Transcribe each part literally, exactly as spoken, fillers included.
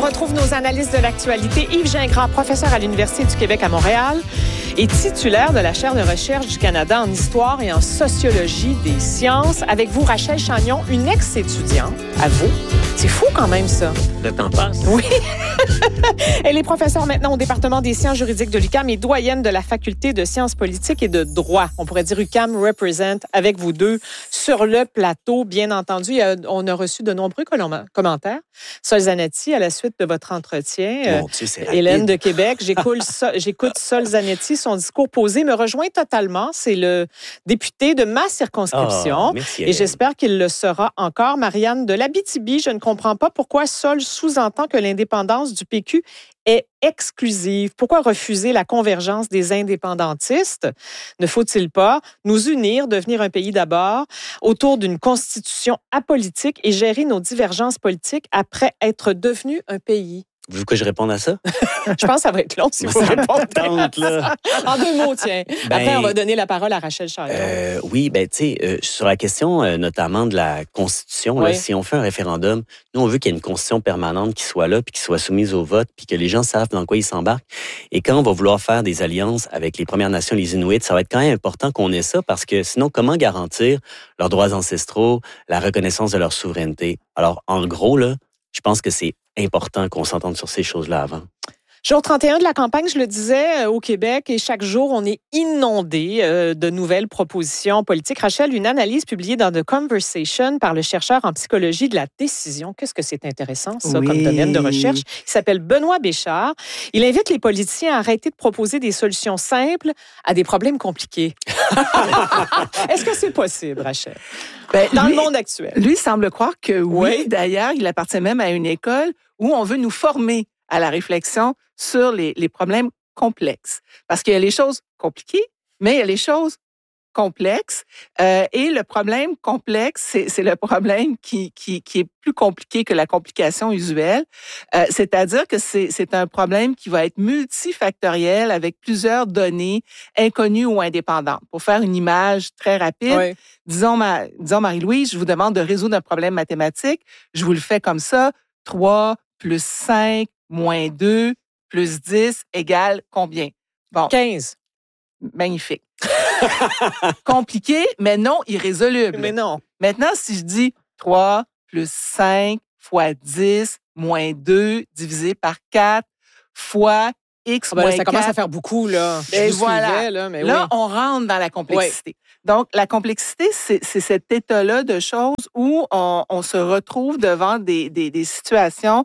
retrouve nos analystes de l'actualité. Yves Gingras, professeur à l'Université du Québec à Montréal et titulaire de la chaire de recherche du Canada en histoire et en sociologie des sciences. Avec vous, Rachel Chagnon, une ex-étudiante. À vous. C'est fou quand même, ça. Le temps passe. Oui. Elle est professeure maintenant au département des sciences juridiques de l'U Q A M et doyenne de la faculté de sciences politiques et de droit. On pourrait dire U Q A M represent avec vous deux sur le plateau, bien entendu. On a reçu de nombreux commentaires. Sol Zanetti, à la suite de votre entretien. Mon Dieu, c'est Hélène rapide. de Québec. J'écoute, j'écoute Sol Zanetti, son discours posé me rejoint totalement. C'est le député de ma circonscription. Oh, merci, et j'espère qu'il le sera encore. Marianne de l'Abitibi, je ne comprends pas pourquoi Sol sous-entend que l'indépendance du P Q est exclusive. Pourquoi refuser la convergence des indépendantistes? Ne faut-il pas nous unir, devenir un pays d'abord, autour d'une constitution apolitique et gérer nos divergences politiques après être devenu un pays? Vous voulez que je réponde à ça? Je pense que ça va être long si vous répondez tente, là. En deux mots, tiens. Ben, Après, on va donner la parole à Rachel Chagnon. Euh, oui, ben tu sais, euh, sur la question euh, notamment de la Constitution, Oui. là, si on fait un référendum, nous, on veut qu'il y ait une Constitution permanente qui soit là, puis qui soit soumise au vote, puis que les gens savent dans quoi ils s'embarquent. Et quand on va vouloir faire des alliances avec les Premières Nations, les Inuits, ça va être quand même important qu'on ait ça, parce que sinon, comment garantir leurs droits ancestraux, la reconnaissance de leur souveraineté? Alors, en gros, là, je pense que c'est important qu'on s'entende sur ces choses-là avant. Jour trente et un de la campagne, je le disais, euh, au Québec, et chaque jour, on est inondé euh, de nouvelles propositions politiques. Rachel, une analyse publiée dans The Conversation par le chercheur en psychologie de la décision. Qu'est-ce que c'est intéressant, ça, Oui. comme domaine de recherche? Il s'appelle Benoît Béchard. Il invite les politiciens à arrêter de proposer des solutions simples à des problèmes compliqués. Est-ce que c'est possible, Rachel? Ben, Dans lui, le monde actuel. Lui semble croire que oui. Oui. D'ailleurs, il appartient même à une école où on veut nous former à la réflexion sur les, les problèmes complexes. Parce qu'il y a les choses compliquées, mais il y a les choses complexes. Euh, et le problème complexe, c'est, c'est le problème qui, qui, qui est plus compliqué que la complication usuelle. Euh, c'est-à-dire que c'est, c'est un problème qui va être multifactoriel avec plusieurs données inconnues ou indépendantes. Pour faire une image très rapide, Oui. disons, ma, disons Marie-Louise, je vous demande de résoudre un problème mathématique. Je vous le fais comme ça. trois plus cinq moins deux plus dix égale combien? Bon. quinze. Magnifique. Compliqué, mais non irrésoluble. Mais non. Maintenant, si je dis trois plus cinq fois dix moins deux divisé par quatre fois x Ah ben là, moins ça commence quatre. à faire beaucoup, là. Je Et vous voilà. suivais, là, mais Là, oui. on rentre dans la complexité. Donc, la complexité, c'est, c'est cet état-là de choses où on, on se retrouve devant des, des, des situations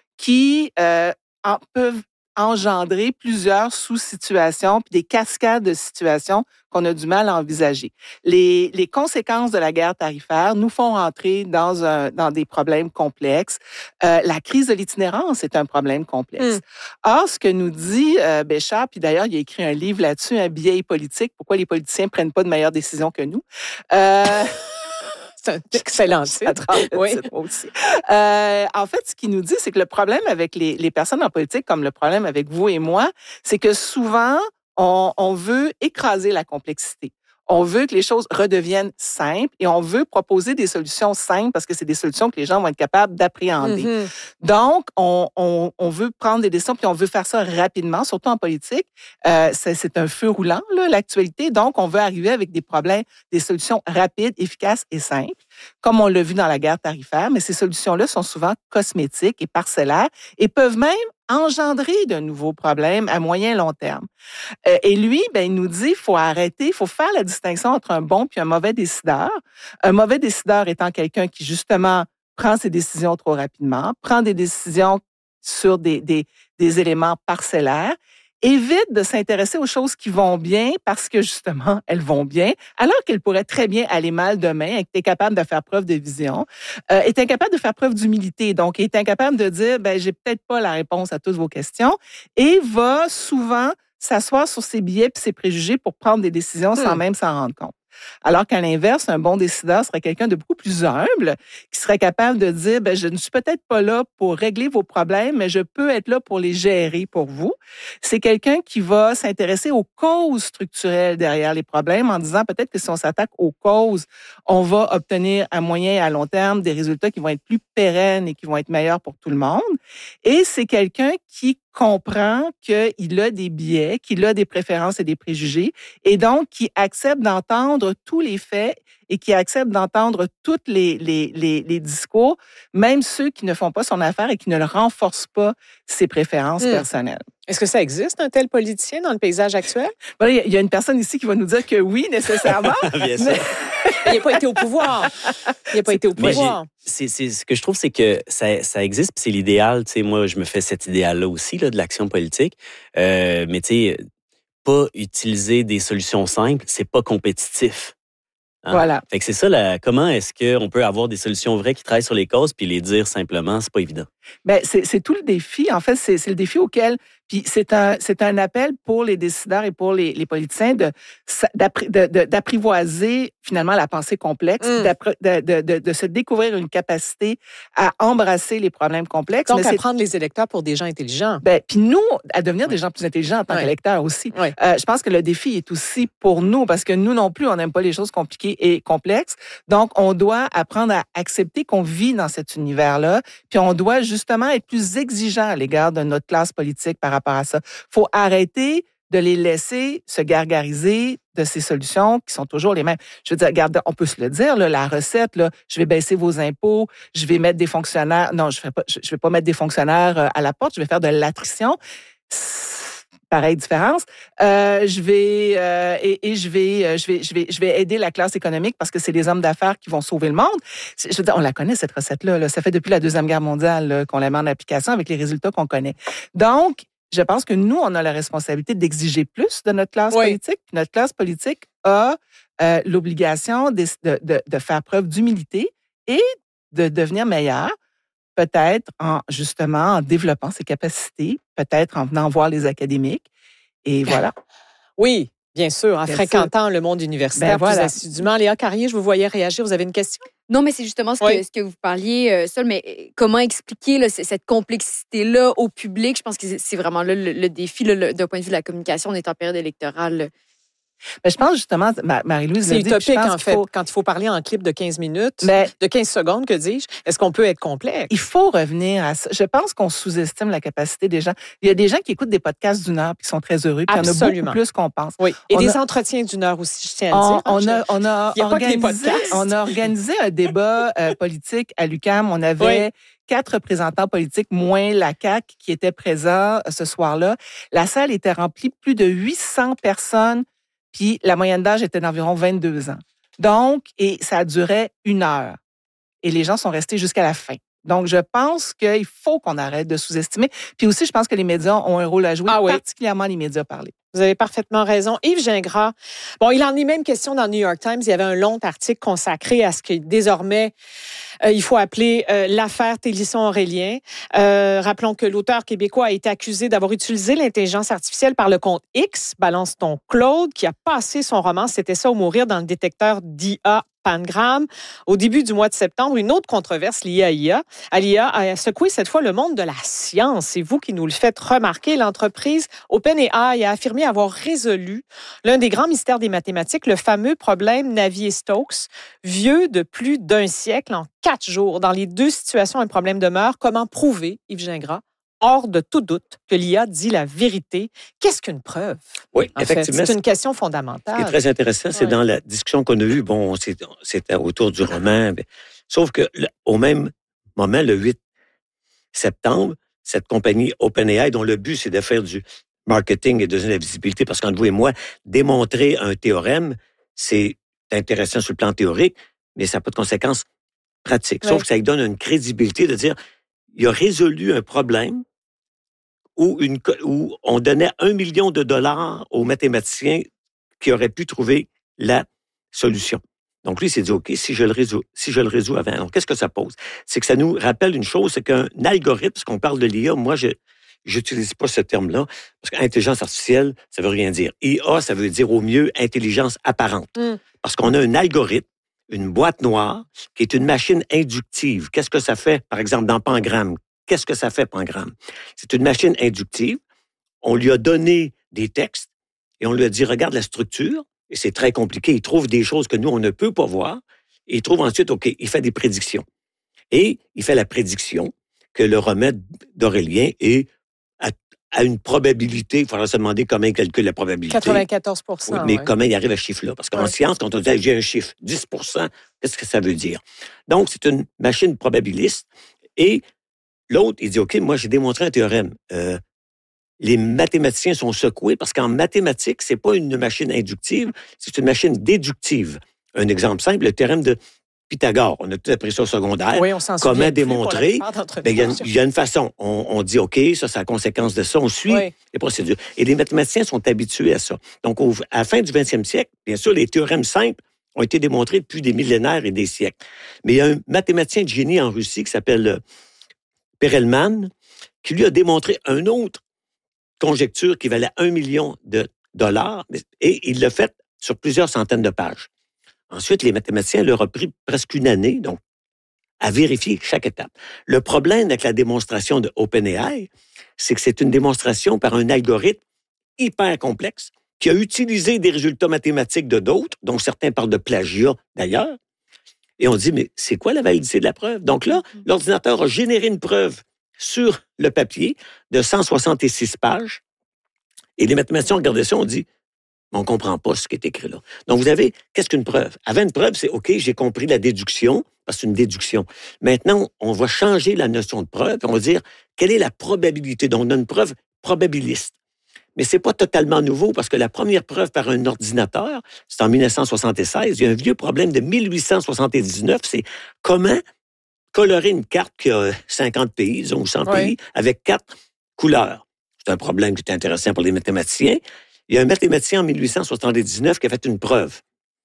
qui euh, en, peuvent engendrer plusieurs sous-situations puis des cascades de situations qu'on a du mal à envisager. Les, les conséquences de la guerre tarifaire nous font rentrer dans, un, dans des problèmes complexes. Euh, la crise de l'itinérance est un problème complexe. Mm. Or, ce que nous dit euh, Béchard, puis d'ailleurs, il a écrit un livre là-dessus, Un biais politique, pourquoi les politiciens ne prennent pas de meilleures décisions que nous. Euh, C'est un excellent titre. Oui. titre, moi aussi. Euh, en fait, ce qu'il nous dit, c'est que le problème avec les, les personnes en politique, comme le problème avec vous et moi, c'est que souvent, on, on veut écraser la complexité. On veut que les choses redeviennent simples et on veut proposer des solutions simples parce que c'est des solutions que les gens vont être capables d'appréhender. Mm-hmm. Donc, on, on, on veut prendre des décisions puis on veut faire ça rapidement, surtout en politique. Euh, c'est, c'est un feu roulant, là, l'actualité. Donc, on veut arriver avec des problèmes, des solutions rapides, efficaces et simples, comme on l'a vu dans la guerre tarifaire. Mais ces solutions-là sont souvent cosmétiques et parcellaires et peuvent même engendrer de nouveaux problèmes à moyen et long terme. Euh, et lui, ben, il nous dit qu'il faut arrêter, il faut faire la distinction entre un bon puis un mauvais décideur. Un mauvais décideur étant quelqu'un qui, justement, prend ses décisions trop rapidement, prend des décisions sur des, des, des éléments parcellaires, évite de s'intéresser aux choses qui vont bien parce que, justement, elles vont bien, alors qu'elles pourraient très bien aller mal demain, et que tu es capable de faire preuve de vision, euh, est incapable de faire preuve d'humilité, donc est incapable de dire, ben j'ai peut-être pas la réponse à toutes vos questions, et va souvent s'asseoir sur ses billets et ses préjugés pour prendre des décisions sans Hmm. même s'en rendre compte. Alors qu'à l'inverse, un bon décideur serait quelqu'un de beaucoup plus humble, qui serait capable de dire, ben, je ne suis peut-être pas là pour régler vos problèmes, mais je peux être là pour les gérer pour vous. C'est quelqu'un qui va s'intéresser aux causes structurelles derrière les problèmes en disant peut-être que si on s'attaque aux causes, on va obtenir à moyen et à long terme des résultats qui vont être plus pérennes et qui vont être meilleurs pour tout le monde. Et c'est quelqu'un qui comprend qu'il a des biais, qu'il a des préférences et des préjugés, et donc qui accepte d'entendre tous les faits et qui accepte d'entendre tous les, les, les, les discours, même ceux qui ne font pas son affaire et qui ne le renforcent pas ses préférences mmh. personnelles. Est-ce que ça existe, un tel politicien, dans le paysage actuel? Ben, il y a une personne ici qui va nous dire que oui, nécessairement. Bien sûr. Mais... Il n'a pas été au pouvoir. Il n'a pas été au pouvoir. C'est, c'est, ce que je trouve, c'est que ça, ça existe, puis c'est l'idéal. Tu sais, moi, je me fais cet idéal-là aussi, là, de l'action politique. Euh, mais tu sais, pas utiliser des solutions simples, c'est pas compétitif. Hein? Voilà. Fait que c'est ça, là, comment est-ce qu'on peut avoir des solutions vraies qui travaillent sur les causes puis les dire simplement, c'est pas évident. Bien, c'est, c'est tout le défi. En fait, c'est, c'est le défi auquel... Puis c'est un, c'est un appel pour les décideurs et pour les, les politiciens de, d'appri, de, de, d'apprivoiser finalement la pensée complexe, mmh. de, de, de, de se découvrir une capacité à embrasser les problèmes complexes. Donc, mais à c'est... prendre les électeurs pour des gens intelligents. Ben, puis nous, à devenir oui. des gens plus intelligents en tant oui. qu'électeurs aussi. Oui. Euh, je pense que le défi est aussi pour nous, parce que nous non plus, on n'aime pas les choses compliquées et complexes. Donc, on doit apprendre à accepter qu'on vit dans cet univers-là, puis on doit justement être plus exigeant à l'égard de notre classe politique par rapport à ça. Faut arrêter de les laisser se gargariser de ces solutions qui sont toujours les mêmes. Je veux dire, regarde, on peut se le dire, là, la recette, là, je vais baisser vos impôts, je vais mettre des fonctionnaires... Non, je ne je vais pas mettre des fonctionnaires à la porte, je vais faire de l'attrition. Pareille différence. Euh, je vais euh, et, et je vais je vais je vais je vais aider la classe économique parce que c'est les hommes d'affaires qui vont sauver le monde. Je veux dire, on la connaît cette recette-là. Là. Ça fait depuis la Deuxième Guerre mondiale là, qu'on la met en application avec les résultats qu'on connaît. Donc, je pense que nous, on a la responsabilité d'exiger plus de notre classe oui. politique. Notre classe politique a euh, l'obligation de, de, de, de faire preuve d'humilité et de devenir meilleure, peut-être en justement en développant ses capacités, peut-être en venant voir les académiques. Et voilà. Oui, bien sûr, en bien fréquentant sûr. le monde universitaire ben voilà. plus assidûment. Léa Carrier, je vous voyais réagir. Vous avez une question? Non, mais c'est justement ce, oui. que, ce que vous parliez, euh, Sol, mais comment expliquer là, cette complexité-là au public? Je pense que c'est vraiment là, le, le défi là, le, d'un point de vue de la communication. On est en période électorale. Ben, je pense justement, Marie-Louise c'est l'a dit, utopique je pense en fait, faut... quand il faut parler en clip de quinze minutes, mais, de quinze secondes, que dis-je, est-ce qu'on peut être complexe? Il faut revenir à ça. Je pense qu'on sous-estime la capacité des gens. Il y a des gens qui écoutent des podcasts d'une heure et qui sont très heureux, puis il y en a beaucoup plus qu'on pense. Oui. Et on des a... entretiens d'une heure aussi, je tiens à le dire. On, on, a, on, a, il y a organisé, pas que les podcasts. On a organisé un débat euh, politique à l'U Q A M. On avait... Oui. quatre représentants politiques, moins la C A Q, qui étaient présents ce soir-là. La salle était remplie, plus de huit cents personnes, puis la moyenne d'âge était d'environ vingt-deux ans. Donc, et ça durait une heure. Et les gens sont restés jusqu'à la fin. Donc, je pense qu'il faut qu'on arrête de sous-estimer. Puis aussi, je pense que les médias ont un rôle à jouer, ah oui. particulièrement les médias parlés. Vous avez parfaitement raison. Yves Gingras, bon, il en est même question dans le New York Times. Il y avait un long article consacré à ce que désormais, euh, il faut appeler euh, l'affaire Télisson-Aurélien. Euh, rappelons que l'auteur québécois a été accusé d'avoir utilisé l'intelligence artificielle par le compte X, Balance ton Claude, qui a passé son roman « C'était ça ou mourir » dans le détecteur d'I A Pangram. Au début du mois de septembre, une autre controverse liée à I A, à l'I A a secoué cette fois le monde de la science. C'est vous qui nous le faites remarquer. L'entreprise OpenAI a affirmé avoir résolu l'un des grands mystères des mathématiques, le fameux problème Navier-Stokes, vieux de plus d'un siècle, en quatre jours. Dans les deux situations, un problème demeure. Comment prouver, Yves Gingras, hors de tout doute, que l'I A dit la vérité? Qu'est-ce qu'une preuve? Oui, en effectivement. Fait, c'est une question fondamentale. Ce qui est très intéressant, c'est oui. dans la discussion qu'on a eue, bon, c'était autour du roman, mais, sauf que au même moment, le huit septembre, cette compagnie OpenAI, dont le but, c'est de faire du marketing et de donner de la visibilité, parce qu'entre vous et moi, démontrer un théorème, c'est intéressant sur le plan théorique, mais ça n'a pas de conséquences pratiques. Sauf oui. que ça lui donne une crédibilité de dire, il a résolu un problème où, une, où on donnait un million de dollars aux mathématiciens qui auraient pu trouver la solution. Donc lui, il s'est dit, OK, si je le résous, si je le résous avant. Donc, qu'est-ce que ça pose? C'est que ça nous rappelle une chose, c'est qu'un algorithme, parce qu'on parle de l'I A, moi, je, j'utilise pas ce terme-là, parce qu'intelligence artificielle, ça veut rien dire. I A, ça veut dire au mieux intelligence apparente. Mm. Parce qu'on a un algorithme, une boîte noire, qui est une machine inductive. Qu'est-ce que ça fait, par exemple, dans Pangram? Qu'est-ce que ça fait, Pangram? C'est une machine inductive. On lui a donné des textes et on lui a dit, regarde la structure, et c'est très compliqué. Il trouve des choses que nous, on ne peut pas voir. Et il trouve ensuite, OK, il fait des prédictions. Et il fait la prédiction que le remède d'Aurélien est à, à une probabilité, il faudra se demander comment il calcule la probabilité. quatre-vingt-quatorze pour cent. Oui, mais ouais. comment il arrive à ce chiffre-là? Parce qu'en ouais. science, quand on dit j'ai un chiffre, dix pour cent, qu'est-ce que ça veut dire? Donc, c'est une machine probabiliste. Et l'autre, il dit, OK, moi, j'ai démontré un théorème. Euh, les mathématiciens sont secoués parce qu'en mathématiques, c'est pas une machine inductive, c'est une machine déductive. Un exemple simple, le théorème de Pythagore. On a tout appris ça au secondaire. Oui, on s'en Comment souvient démontrer? Ben, il, y a une, il y a une façon. On, on dit, OK, ça, c'est la conséquence de ça. On suit oui. les procédures. Et les mathématiciens sont habitués à ça. Donc, au, à la fin du vingtième siècle, bien sûr, les théorèmes simples ont été démontrés depuis des millénaires et des siècles. Mais il y a un mathématicien de génie en Russie qui s'appelle Perelman, qui lui a démontré un autre conjecture qui valait un million de dollars, et il l'a fait sur plusieurs centaines de pages. Ensuite, les mathématiciens leur ont pris presque une année, donc, à vérifier chaque étape. Le problème avec la démonstration de OpenAI, c'est que c'est une démonstration par un algorithme hyper complexe qui a utilisé des résultats mathématiques de d'autres, dont certains parlent de plagiat d'ailleurs, et on dit, mais c'est quoi la validité de la preuve? Donc là, mm-hmm. l'ordinateur a généré une preuve sur le papier de cent soixante-six pages, et les mathématiciens ont regardé ça, on dit, on ne comprend pas ce qui est écrit là. Donc, vous avez, qu'est-ce qu'une preuve? Avant une preuve, c'est, OK, j'ai compris la déduction, parce que c'est une déduction. Maintenant, on va changer la notion de preuve, et on va dire, quelle est la probabilité? Donc, on a une preuve probabiliste. Mais c'est pas totalement nouveau, parce que la première preuve par un ordinateur, c'est en dix-neuf cent soixante-seize. Il y a un vieux problème de mille huit cent soixante-dix-neuf, c'est comment colorer une carte qui a cinquante pays, disons, ou cent oui. pays, avec quatre couleurs. C'est un problème qui est intéressant pour les mathématiciens. Il y a un mathématicien en mille huit cent soixante-dix-neuf qui a fait une preuve.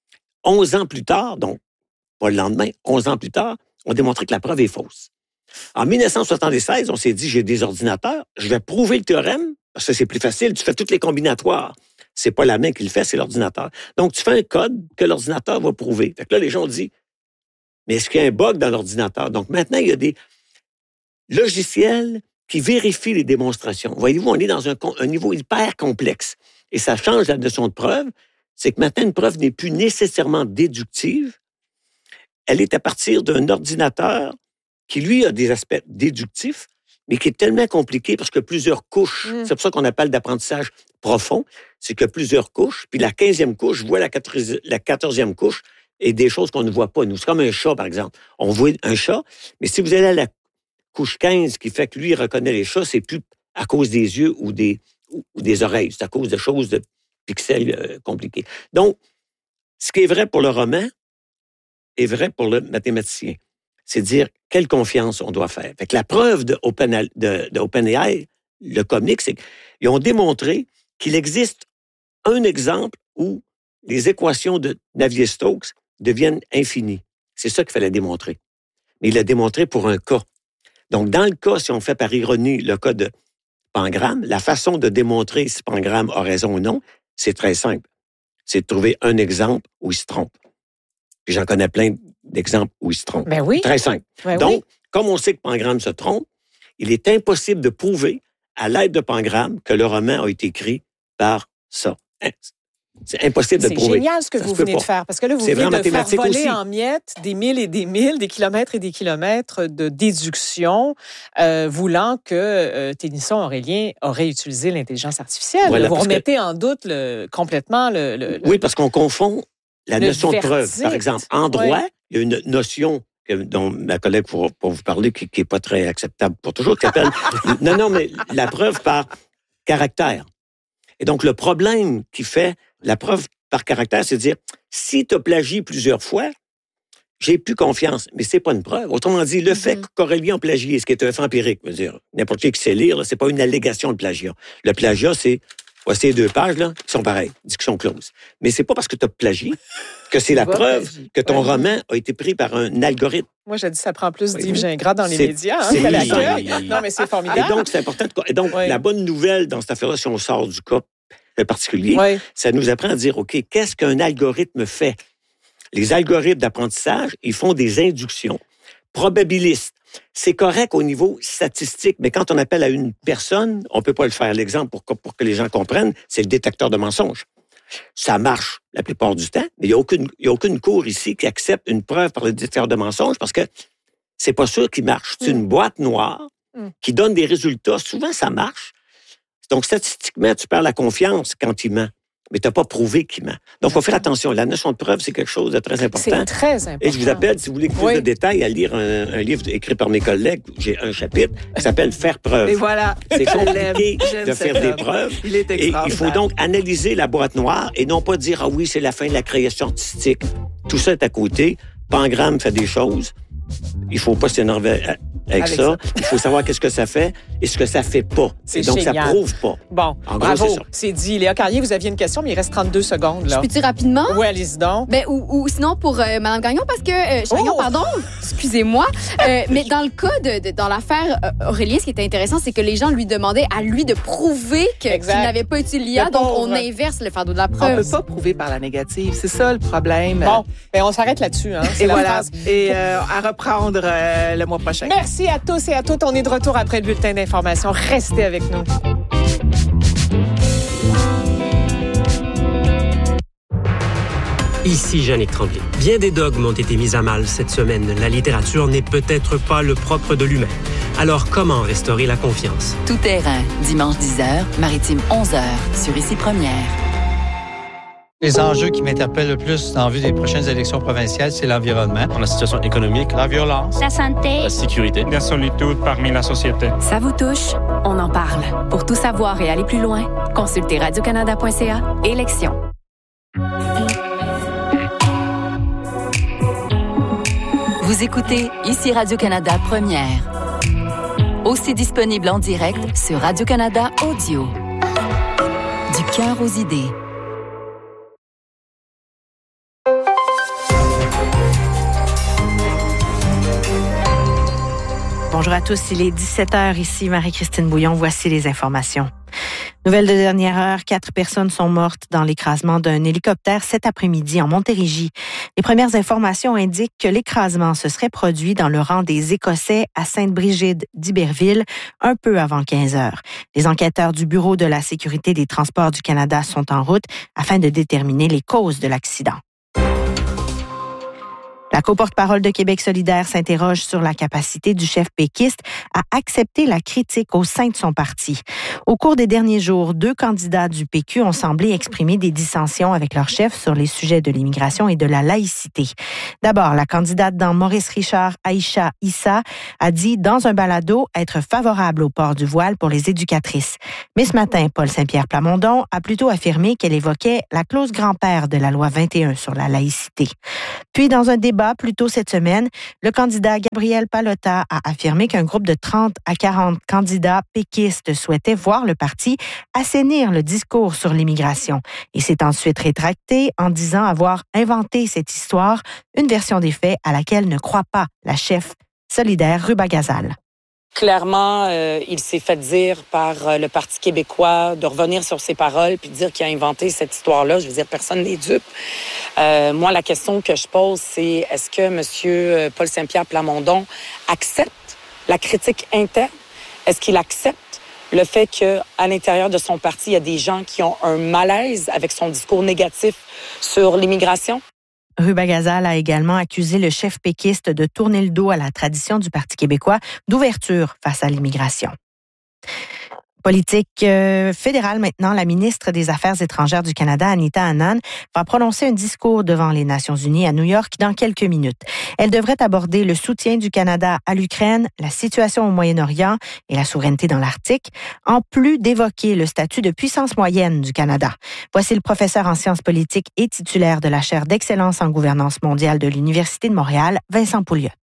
Onze ans plus tard, donc pas le lendemain, onze ans plus tard, on a démontré que la preuve est fausse. En dix-neuf cent soixante-seize, on s'est dit, j'ai des ordinateurs, je vais prouver le théorème, parce que c'est plus facile, tu fais toutes les combinatoires. C'est pas la main qui le fait, c'est l'ordinateur. Donc, tu fais un code que l'ordinateur va prouver. Fait que là, les gens ont dit, mais est-ce qu'il y a un bug dans l'ordinateur? Donc, maintenant, il y a des logiciels qui vérifient les démonstrations. Voyez-vous, on est dans un, un niveau hyper complexe. Et ça change la notion de preuve. C'est que maintenant, une preuve n'est plus nécessairement déductive. Elle est à partir d'un ordinateur qui, lui, a des aspects déductifs, mais qui est tellement compliqué parce qu'il y a plusieurs couches. Mm. C'est pour ça qu'on appelle d'apprentissage profond. C'est qu'il y a plusieurs couches. Puis la quinzième couche voit la quatorzième couche et des choses qu'on ne voit pas. Nous, c'est comme un chat, par exemple. On voit un chat, mais si vous allez à la couche quinze qui fait que lui, il reconnaît les chats, c'est plus à cause des yeux ou des, ou des oreilles. C'est à cause de choses de pixels euh, compliqués. Donc, ce qui est vrai pour le roman est vrai pour le mathématicien. C'est dire quelle confiance on doit faire. Fait que la preuve de, Open, de, de OpenAI, le comique, c'est qu'ils ont démontré qu'il existe un exemple où les équations de Navier-Stokes deviennent infinies. C'est ça qu'il fallait démontrer. Mais il l'a démontré pour un cas. Donc, dans le cas, si on fait par ironie le cas de Pangram, la façon de démontrer si Pangram a raison ou non, c'est très simple. C'est de trouver un exemple où il se trompe. Puis j'en connais plein d'exemples où il se trompe. Ben oui. Très simple. Ben Donc, oui. comme on sait que Pangram se trompe, il est impossible de prouver, à l'aide de Pangram, que le roman a été écrit par ça. C'est impossible de c'est prouver. C'est génial ce que ça vous venez de faire, parce que là, vous c'est venez de faire voler aussi. en miettes des milles et des milles, des kilomètres et des kilomètres de déduction, euh, voulant que euh, Tennyson-Aurélien aurait utilisé l'intelligence artificielle. Voilà, vous remettez que... en doute le, complètement le, le, le... Oui, parce qu'on confond la le notion verdict. de preuve. Par exemple, en droit, oui. il y a une notion que, dont ma collègue pour, pour vous parler qui n'est pas très acceptable pour toujours, qui s'appelle... non, non, mais la preuve par caractère. Et donc, le problème qui fait la preuve par caractère, c'est de dire, si tu as plagié plusieurs fois, j'ai plus confiance. Mais c'est pas une preuve. Autrement dit, le mm-hmm. fait qu'Aurélien a plagié, ce qui est un fait empirique, veut dire, n'importe qui qui sait lire, c'est pas une allégation de plagiat. Le plagiat, c'est Voici les deux pages, là, qui sont pareilles. Discussion close. Mais c'est pas parce que tu as plagié que c'est la preuve plagier. que ton ouais. roman a été pris par un algorithme. Moi, j'ai dit ça prend plus oui. d'Yves Gingras dans les c'est, médias. Hein, c'est la non, mais c'est formidable. Et donc, c'est important. De... Et donc, oui. la bonne nouvelle dans cette affaire-là, si on sort du cas particulier, oui. ça nous apprend à dire, OK, qu'est-ce qu'un algorithme fait? Les algorithmes d'apprentissage, ils font des inductions probabilistes. C'est correct au niveau statistique, mais quand on appelle à une personne, on ne peut pas le faire. L'exemple, pour que, pour que les gens comprennent, c'est le détecteur de mensonges. Ça marche la plupart du temps, mais il n'y a aucune, il y a aucune cour ici qui accepte une preuve par le détecteur de mensonges parce que c'est pas sûr qu'il marche. C'est mm. une boîte noire mm. qui donne des résultats. Souvent, ça marche. Donc, statistiquement, tu perds la confiance quand il ment. Mais tu n'as pas prouvé qu'il ment. Donc, il faut faire attention. La notion de preuve, c'est quelque chose de très important. C'est très important. Et je vous appelle, si vous voulez plus oui. de détails, à lire un, un livre écrit par mes collègues. J'ai un chapitre qui s'appelle « Faire preuve ». Et voilà. C'est compliqué de faire des preuves. Il est et il faut donc analyser la boîte noire et non pas dire « Ah oui, c'est la fin de la création artistique ». Tout ça est à côté. Pangramme fait des choses. Il ne faut pas s'énerver avec, avec ça. ça. Il faut savoir qu'est-ce que ça fait et ce que ça fait pas. C'est et donc, génial. ça prouve pas. Bon, en bravo, gros, c'est, c'est dit. Léa Carrier, vous aviez une question, mais il reste trente-deux secondes. Là. Je peux dire rapidement? Oui, allez-y donc. Ben, ou, ou sinon pour euh, Mme Gagnon, parce que... Euh, Gagnon, oh! pardon, excusez-moi. Euh, mais dans le cas, de, de, dans l'affaire euh, Aurélien, ce qui était intéressant, c'est que les gens lui demandaient à lui de prouver que, qu'il n'avait pas utilisé l'I A, donc on inverse le fardeau de la preuve. On ne peut pas prouver par la négative. C'est ça le problème. Bon, ben, on s'arrête là-dessus. Hein. C'est et la voilà. phrase. Et euh, à reprendre euh, le mois prochain. Merci à tous et à toutes. On est de retour après le bulletin d'information. Restez avec nous. Ici Jannick Tremblay. Bien des dogmes ont été mis à mal cette semaine. La littérature n'est peut-être pas le propre de l'humain. Alors, comment restaurer la confiance? Tout terrain, dimanche dix heures, maritime onze heures, sur Ici Première. Les enjeux qui m'interpellent le plus en vue des prochaines élections provinciales, c'est l'environnement, la situation économique, la violence, la santé, la sécurité, la solitude parmi la société. Ça vous touche? On en parle. Pour tout savoir et aller plus loin, consultez radio canada point c a. Élections. Vous écoutez Ici Radio-Canada Première. Aussi disponible en direct sur Radio-Canada Audio. Du cœur aux idées. Bonjour à tous, il est dix-sept heures ici, Marie-Christine Bouillon. Voici les informations. Nouvelle de dernière heure, quatre personnes sont mortes dans l'écrasement d'un hélicoptère cet après-midi en Montérégie. Les premières informations indiquent que l'écrasement se serait produit dans le rang des Écossais à Sainte-Brigide d'Iberville, un peu avant quinze heures. Les enquêteurs du Bureau de la sécurité des transports du Canada sont en route afin de déterminer les causes de l'accident. La co-porte-parole de Québec solidaire s'interroge sur la capacité du chef péquiste à accepter la critique au sein de son parti. Au cours des derniers jours, deux candidats du P Q ont semblé exprimer des dissensions avec leur chef sur les sujets de l'immigration et de la laïcité. D'abord, la candidate dans Maurice Richard, Aïcha Issa, a dit dans un balado être favorable au port du voile pour les éducatrices. Mais ce matin, Paul Saint-Pierre Plamondon a plutôt affirmé qu'elle évoquait la clause grand-père de la loi vingt et un sur la laïcité. Puis, dans un débat plus tôt cette semaine, le candidat Gabriel Pallotta a affirmé qu'un groupe de trente à quarante candidats péquistes souhaitait voir le parti assainir le discours sur l'immigration. Il s'est ensuite rétracté en disant avoir inventé cette histoire, une version des faits à laquelle ne croit pas la chef solidaire Ruba Gazal. Clairement, euh, il s'est fait dire par euh, le Parti québécois de revenir sur ses paroles puis de dire qu'il a inventé cette histoire-là. Je veux dire, personne n'est dupe. Euh, moi, la question que je pose, c'est est-ce que M. Paul Saint-Pierre Plamondon accepte la critique interne? Est-ce qu'il accepte le fait qu'à l'intérieur de son parti, il y a des gens qui ont un malaise avec son discours négatif sur l'immigration? Ruba Gazal a également accusé le chef péquiste de tourner le dos à la tradition du Parti québécois d'ouverture face à l'immigration. Politique euh, fédérale maintenant, la ministre des Affaires étrangères du Canada, Anita Anand, va prononcer un discours devant les Nations unies à New York dans quelques minutes. Elle devrait aborder le soutien du Canada à l'Ukraine, la situation au Moyen-Orient et la souveraineté dans l'Arctique, en plus d'évoquer le statut de puissance moyenne du Canada. Voici le professeur en sciences politiques et titulaire de la chaire d'excellence en gouvernance mondiale de l'Université de Montréal, Vincent Pouliot.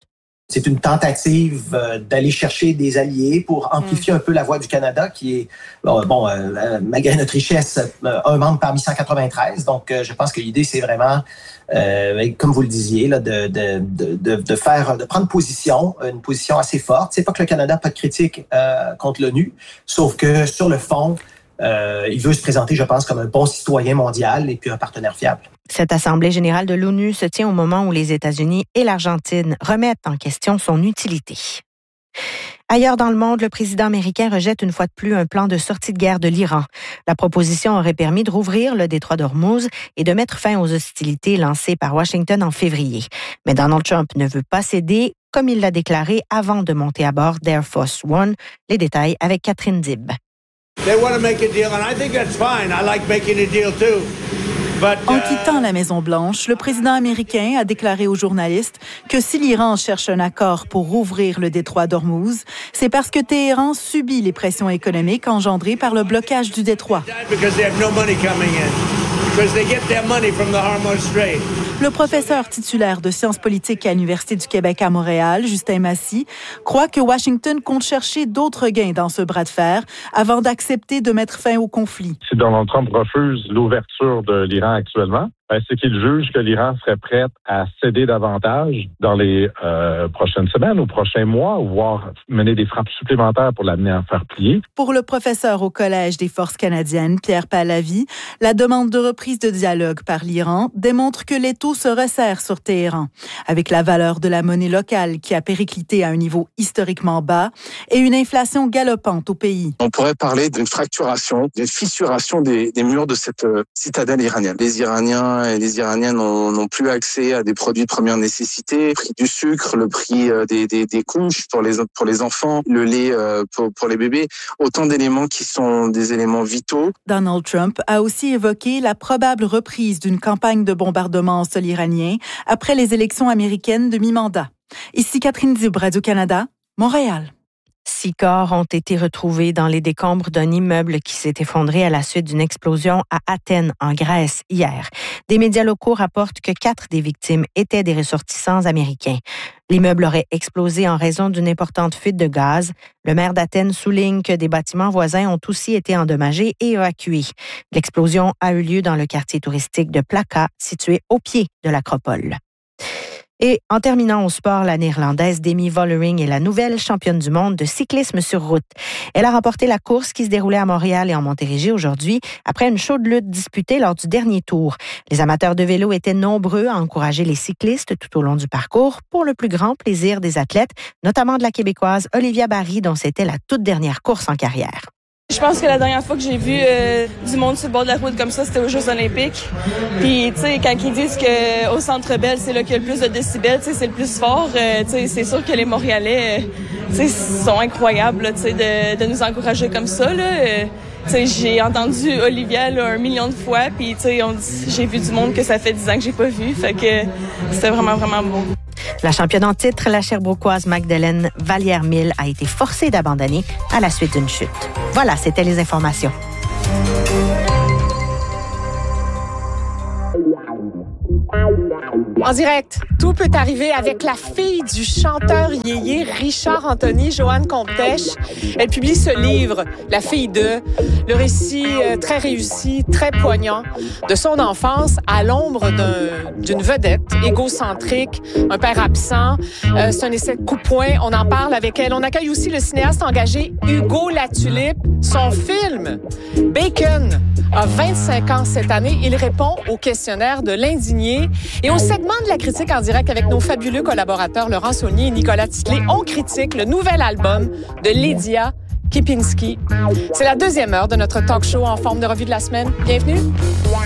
C'est une tentative euh, d'aller chercher des alliés pour amplifier mmh. un peu la voix du Canada, qui est, bon, bon euh, malgré notre richesse, euh, un membre parmi cent quatre-vingt-treize. Donc, euh, je pense que l'idée, c'est vraiment, euh, comme vous le disiez, là, de, de, de, de faire, de prendre position, une position assez forte. C'est pas que le Canada n'a pas de critique euh, contre l'ONU, sauf que sur le fond, Euh, il veut se présenter, je pense, comme un bon citoyen mondial et puis un partenaire fiable. Cette Assemblée générale de l'ONU se tient au moment où les États-Unis et l'Argentine remettent en question son utilité. Ailleurs dans le monde, le président américain rejette une fois de plus un plan de sortie de guerre de l'Iran. La proposition aurait permis de rouvrir le détroit d'Ormuz et de mettre fin aux hostilités lancées par Washington en février. Mais Donald Trump ne veut pas céder, comme il l'a déclaré avant de monter à bord d'Air Force One. Les détails avec Catherine Dib. They want to make a deal, and I think that's fine. I like making a deal too. But, uh... En quittant la Maison-Blanche, le président américain a déclaré aux journalistes que si l'Iran cherche un accord pour rouvrir le détroit d'Ormuz, c'est parce que Téhéran subit les pressions économiques engendrées par le blocage du détroit. Le professeur titulaire de sciences politiques à l'Université du Québec à Montréal, Justin Massy, croit que Washington compte chercher d'autres gains dans ce bras de fer avant d'accepter de mettre fin au conflit. Si Donald Trump refuse l'ouverture de l'Iran actuellement, ben, c'est qu'il juge que l'Iran serait prête à céder davantage dans les euh, prochaines semaines ou prochains mois, voire mener des frappes supplémentaires pour l'amener à faire plier. Pour le professeur au Collège des forces canadiennes, Pierre Pallavi, la demande de reprise de dialogue par l'Iran démontre que l'étau se resserre sur Téhéran, avec la valeur de la monnaie locale qui a périclité à un niveau historiquement bas et une inflation galopante au pays. On pourrait parler d'une fracturation, d'une fissuration des, des murs de cette euh, citadelle iranienne. Les Iraniens et les Iraniennes n'ont, n'ont plus accès à des produits de première nécessité, le prix du sucre, le prix des, des, des couches pour les, pour les enfants, le lait pour, pour les bébés, autant d'éléments qui sont des éléments vitaux. Donald Trump a aussi évoqué la probable reprise d'une campagne de bombardement en sol iranien après les élections américaines de mi-mandat. Ici Catherine Dib, Radio-Canada, Montréal. Six corps ont été retrouvés dans les décombres d'un immeuble qui s'est effondré à la suite d'une explosion à Athènes, en Grèce, hier. Des médias locaux rapportent que quatre des victimes étaient des ressortissants américains. L'immeuble aurait explosé en raison d'une importante fuite de gaz. Le maire d'Athènes souligne que des bâtiments voisins ont aussi été endommagés et évacués. L'explosion a eu lieu dans le quartier touristique de Plaka, situé au pied de l'acropole. Et en terminant au sport, la Néerlandaise Demi Vollering est la nouvelle championne du monde de cyclisme sur route. Elle a remporté la course qui se déroulait à Montréal et en Montérégie aujourd'hui après une chaude lutte disputée lors du dernier tour. Les amateurs de vélo étaient nombreux à encourager les cyclistes tout au long du parcours pour le plus grand plaisir des athlètes, notamment de la Québécoise Olivia Barry, dont c'était la toute dernière course en carrière. Je pense que la dernière fois que j'ai vu euh, du monde sur le bord de la route comme ça, c'était aux Jeux olympiques. Puis, tu sais, quand ils disent qu'au Centre Bell, c'est là qu'il y a le plus de décibels, tu sais, c'est le plus fort, euh, tu sais, c'est sûr que les Montréalais, euh, tu sais, sont incroyables, tu sais, de, de nous encourager comme ça, là. Euh, tu sais, j'ai entendu Olivia, là, un million de fois, puis, tu sais, j'ai vu du monde que ça fait dix ans que j'ai pas vu, fait que c'était vraiment, vraiment beau. La championne en titre, la Sherbrookeoise Magdalene Vallière-Mille, a été forcée d'abandonner à la suite d'une chute. Voilà, c'était les informations. En direct, tout peut arriver avec la fille du chanteur yéyé Richard Anthony, Joanne Comtèche. Elle publie ce livre, La fille de, le récit très réussi, très poignant de son enfance à l'ombre d'un, d'une vedette égocentrique, un père absent. Euh, c'est un essai de coup-poing, on en parle avec elle. On accueille aussi le cinéaste engagé Hugo Latulippe. Son film, Bacon, a vingt-cinq ans cette année. Il répond au questionnaire de l'indigné. Et au segment de la critique en direct avec nos fabuleux collaborateurs Laurent Saunier et Nicolas Titley, on critique le nouvel album de Lydia Kipinski. C'est la deuxième heure de notre talk show en forme de revue de la semaine. Bienvenue.